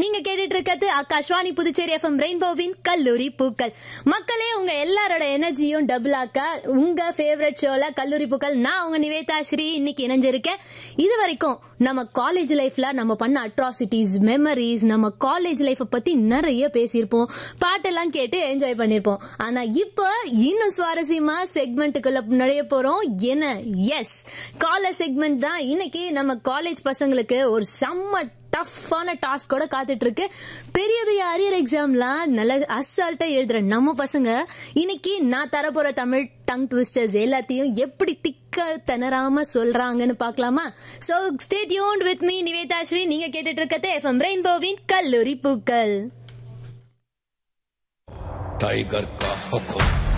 நீங்க கேட்டுட்டு இருக்கிறது ஆகாஷ்வாணி புதுச்சேரி எஃப்எம் ரெயின்போவின் கல்லூரி பூக்கள். மக்களே, உங்க எல்லாரோட எனர்ஜியும் டபுள் ஆக்க உங்க ஃபேவரட் ஷோல கல்லூரி பூக்கள் நான் உங்க நிவேதா ஸ்ரீ இன்னைக்கு இணைஞ்சிருக்கேன். இது வரைக்கும் நம்ம காலேஜ் லைஃப்ல நம்ம பண்ண அட்ராசிட்டிஸ், மெமரிஸ், நம்ம காலேஜ் லைஃப் பத்தி நிறைய பேசியிருப்போம், பாட்டெல்லாம் கேட்டு என்ஜாய் பண்ணிருப்போம். ஆனா இப்ப இன்னும் சுவாரஸ்யமா செக்மெண்ட்டுக்குள்ள நுழைய போறோம். என்ன? எஸ், காலேஜ் செக்மெண்ட் தான். இன்னைக்கு நம்ம காலேஜ் பசங்களுக்கு ஒரு செம்ம டஃப்பான டாஸ்கோட காத்துட்டு இருக்கு. பெரிய பெரிய அரியர் எக்ஸாம்லாம் நல்ல அசால்ட்டா எழுதுற நம்ம பசங்க இன்னைக்கு நான் தரப்போற தமிழ் டங் ட்விஸ்டர்ஸ் எல்லாத்தையும் எப்படி திக்க திணறாம சொல்றாங்கன்னு பார்க்கலாமா? So stay tuned with me Nivetha Sri. நீங்க கேட்டுட்டு இருக்கிறது எஃப்எம் ரெயின்போவின் கல்லூரி பூக்கள். टाइगर का हुक्म.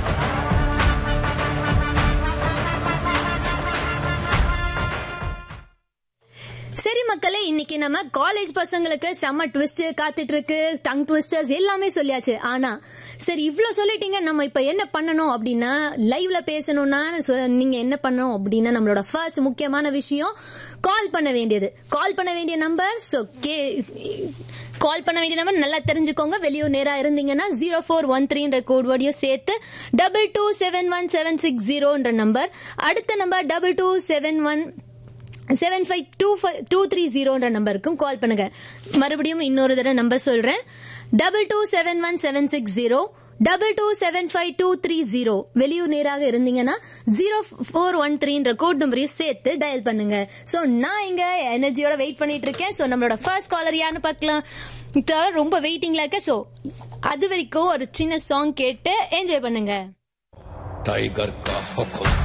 சரி மக்களே, இன்னைக்கு நம்ம காலேஜ் பசங்களுக்கு செம்ம ட்விஸ்ட் காத்துட்டு இருக்கு. டங் ட்விஸ்டர்ஸ் எல்லாமே சொல்லியாச்சு. ஆனா சரி, இவ்ளோ சொல்லிட்டீங்க, நம்ம இப்ப என்ன பண்ணணும் அப்படின்னா, லைவ்ல பேசணும்னா நீங்க என்ன பண்ணணும் அப்படின்னா, நம்மளோட ஃபர்ஸ்ட் முக்கியமான விஷயம் கால் பண்ண வேண்டியது. கால் பண்ண வேண்டிய நம்பர் கால் பண்ண வேண்டிய நம்பர் நல்லா தெரிஞ்சுக்கோங்க. வெளியூர் நேரா இருந்தீங்கன்னா 0413 கோட் வேர்டையும் சேர்த்து 227176 நம்பர். அடுத்த நம்பர் 22717523 நம்பருக்கும் கால் பண்ணுங்க. மறுபடியும் இன்னொரு தடவை நம்பர் சொல்றேன், 227176 227523. வெளியூர் நேராக இருந்தீங்கன்னா 0413 கோட் நம்பரையும் சேர்த்து டயல் பண்ணுங்க. சோ நான் இங்க எனர்ஜியோட வெயிட் பண்ணிட்டு இருக்கேன். சோ நம்மளோட ஃபர்ஸ்ட் காலர் யாருன்னு பார்க்கலாம். ரொம்ப வெயிட்டிங்ல இருக்க. சோ அது வரைக்கும் ஒரு சின்ன சாங் கேட்டு என்ஜாய் பண்ணுங்க. टाइगर का हुक्म.